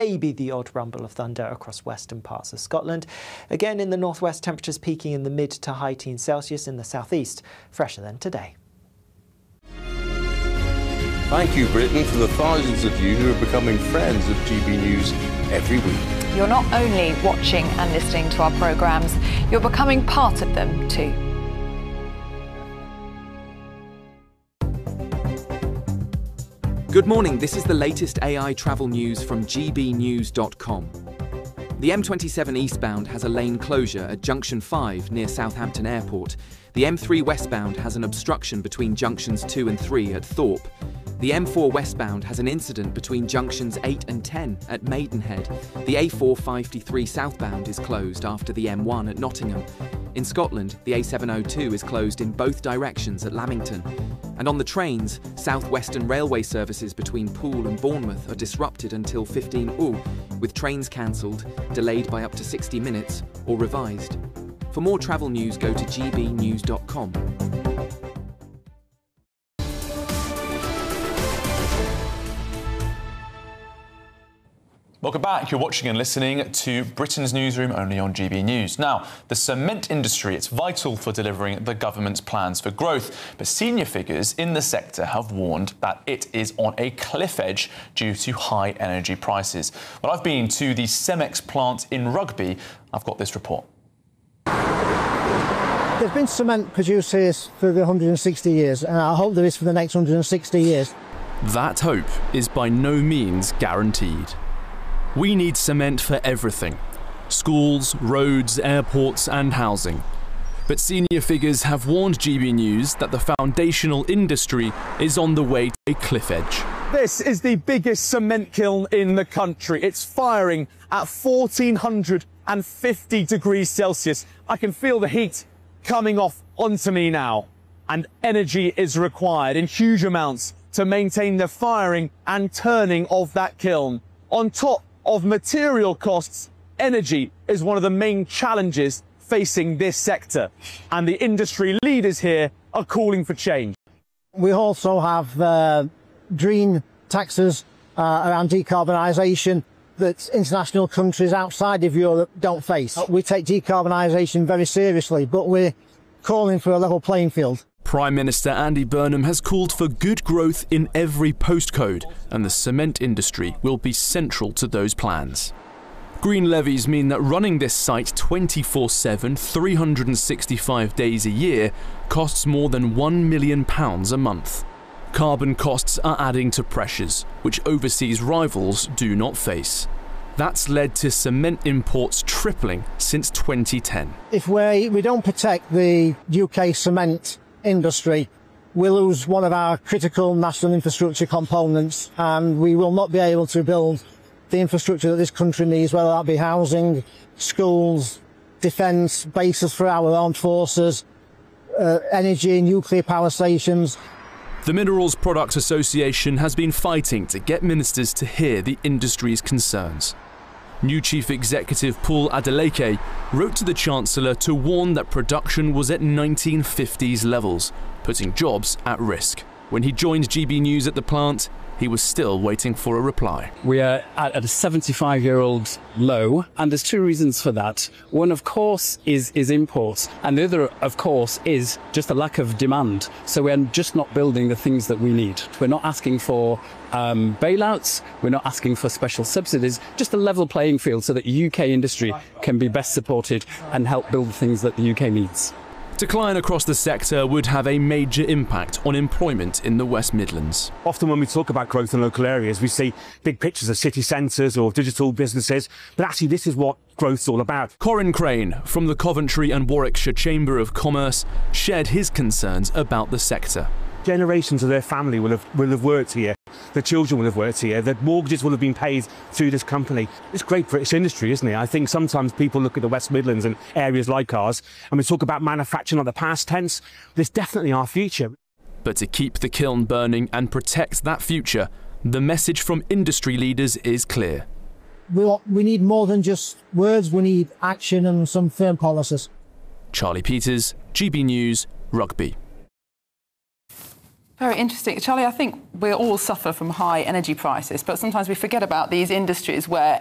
maybe the odd rumble of thunder across western parts of Scotland. Again, in the northwest, temperatures peaking in the mid to high teens Celsius. In the southeast, fresher than today. Thank you, Britain, for the thousands of you who are becoming friends of GB News every week. You're not only watching and listening to our programmes, you're becoming part of them too. Good morning, this is the latest AI travel news from gbnews.com. The M27 eastbound has a lane closure at Junction 5 near Southampton Airport. The M3 westbound has an obstruction between junctions 2 and 3 at Thorpe. The M4 westbound has an incident between junctions 8 and 10 at Maidenhead. The A453 southbound is closed after the M1 at Nottingham. In Scotland, the A702 is closed in both directions at Lamington. And on the trains, South Western Railway services between Poole and Bournemouth are disrupted until 15 Août, with trains cancelled, delayed by up to 60 minutes, or revised. For more travel news, go to gbnews.com. Welcome back. You're watching and listening to Britain's Newsroom, only on GB News. Now, the cement industry, it's vital for delivering the government's plans for growth, but senior figures in the sector have warned that it is on a cliff edge due to high energy prices. Well, I've been to the Cemex plant in Rugby. I've got this report. There's been cement produced here for the 160 years, and I hope there is for the next 160 years. That hope is by no means guaranteed. We need cement for everything: schools, roads, airports and housing. But senior figures have warned GB News that the foundational industry is on the way to a cliff edge. This is the biggest cement kiln in the country. It's firing at 1450 degrees Celsius. I can feel the heat coming off onto me now. And energy is required in huge amounts to maintain the firing and turning of that kiln. On top of material costs, energy is one of the main challenges facing this sector, and the industry leaders here are calling for change. We also have green taxes around decarbonisation that international countries outside of Europe don't face. We take decarbonisation very seriously, but we're calling for a level playing field. Prime Minister Andy Burnham has called for good growth in every postcode, and the cement industry will be central to those plans. Green levies mean that running this site 24/7, 365 days a year costs more than £1 million a month. Carbon costs are adding to pressures, which overseas rivals do not face. That's led to cement imports tripling since 2010. If we don't protect the UK cement industry, we'll lose one of our critical national infrastructure components, and we will not be able to build the infrastructure that this country needs, whether that be housing, schools, defence, bases for our armed forces, energy, nuclear power stations. The Minerals Products Association has been fighting to get ministers to hear the industry's concerns. New Chief Executive Paul Adeleke wrote to the Chancellor to warn that production was at 1950s levels, putting jobs at risk. When he joined GB News at the plant, he was still waiting for a reply. We are at a 75-year-old low, and there's two reasons for that. One, of course, is imports, and the other, of course, is just a lack of demand. So we're just not building the things that we need. We're not asking for bailouts, we're not asking for special subsidies, just a level playing field so that UK industry can be best supported and help build the things that the UK needs. Decline across the sector would have a major impact on employment in the West Midlands. Often when we talk about growth in local areas, we see big pictures of city centres or digital businesses, but actually this is what growth's all about. Corin Crane from the Coventry and Warwickshire Chamber of Commerce shared his concerns about the sector. Generations of their family will have worked here, their children will have worked here, their mortgages will have been paid through this company. It's great British industry, isn't it? I think sometimes people look at the West Midlands and areas like ours and we talk about manufacturing like the past tense. This is definitely our future. But to keep the kiln burning and protect that future, the message from industry leaders is clear. We need more than just words, we need action and some firm policies. Charlie Peters, GB News, Rugby. Very interesting. Charlie, I think we all suffer from high energy prices, but sometimes we forget about these industries where